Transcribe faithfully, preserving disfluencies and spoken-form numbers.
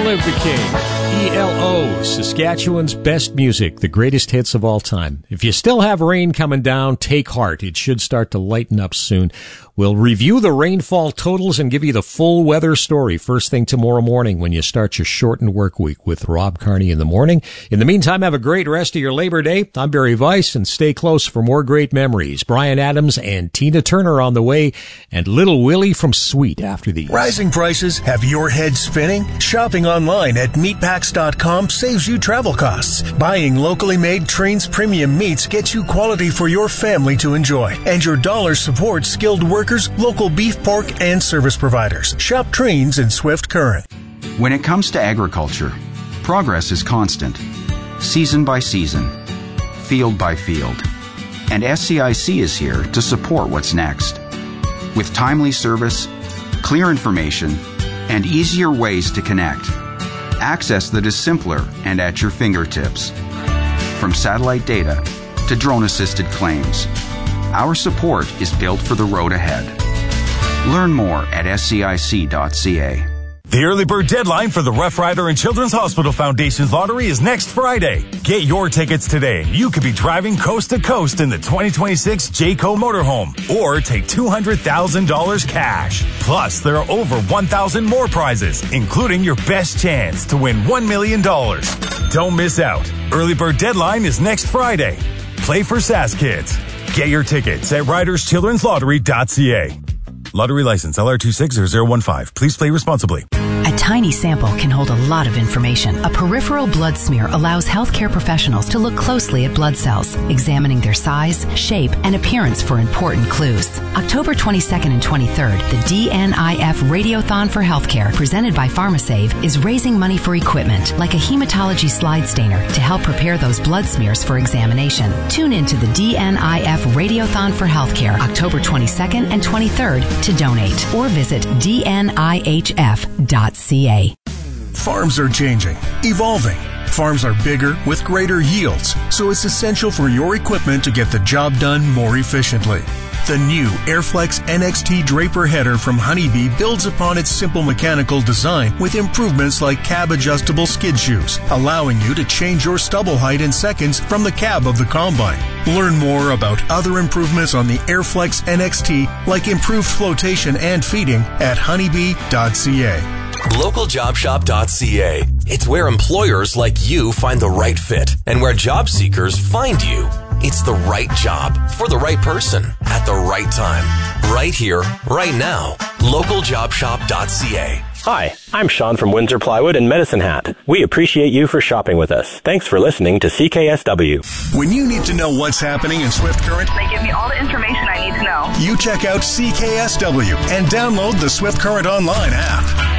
Live the King. E L O, Saskatchewan's best music, the greatest hits of all time. If you still have rain coming down, take heart. It should start to lighten up soon. We'll review the rainfall totals and give you the full weather story first thing tomorrow morning when you start your shortened work week with Rob Carney in the morning. In the meantime, have a great rest of your Labor Day. I'm Barry Weiss, and stay close for more great memories. Bryan Adams and Tina Turner on the way, and Little Willie from Sweet after these. Rising prices have your head spinning? Shopping online at meatpacks dot com saves you travel costs. Buying locally made Trains premium meats gets you quality for your family to enjoy. And your dollar supports skilled workers, local beef, pork, and service providers. Shop Trains in Swift Current. When it comes to agriculture, progress is constant. Season by season, field by field. And S C I C is here to support what's next. With timely service, clear information, and easier ways to connect. Access that is simpler and at your fingertips. From satellite data to drone-assisted claims, our support is built for the road ahead. Learn more at S C I C dot C A. The early bird deadline for the Rough Rider and Children's Hospital Foundation's lottery is next Friday. Get your tickets today. You could be driving coast to coast in the twenty twenty-six Jayco motorhome, or take two hundred thousand dollars cash. Plus, there are over one thousand more prizes, including your best chance to win one million dollars. Don't miss out. Early bird deadline is next Friday. Play for Sask Kids. Get your tickets at riders children's lottery dot C A. Lottery license L R two six zero zero one five. Please play responsibly. A tiny sample can hold a lot of information. A peripheral blood smear allows healthcare professionals to look closely at blood cells, examining their size, shape, and appearance for important clues. October twenty-second and twenty-third, the D N I F Radiothon for Healthcare, presented by PharmaSave, is raising money for equipment like a hematology slide stainer to help prepare those blood smears for examination. Tune in to the D N I F Radiothon for Healthcare, October twenty-second and twenty-third, to donate, or visit D N I H F dot C A. Farms are changing, evolving. Farms are bigger with greater yields, so it's essential for your equipment to get the job done more efficiently. The new Airflex N X T Draper header from Honeybee builds upon its simple mechanical design with improvements like cab-adjustable skid shoes, allowing you to change your stubble height in seconds from the cab of the combine. Learn more about other improvements on the Airflex N X T, like improved flotation and feeding, at honeybee dot C A. local job shop dot C A. It's where employers like you find the right fit, and where job seekers find you. It's the right job for the right person at the right time. Right here, right now. local job shop dot C A. Hi, I'm Sean from Windsor Plywood and Medicine Hat. We appreciate you for shopping with us. Thanks for listening to C K S W. When you need to know what's happening in Swift Current, they give me all the information I need to know. You check out C K S W and download the Swift Current Online app.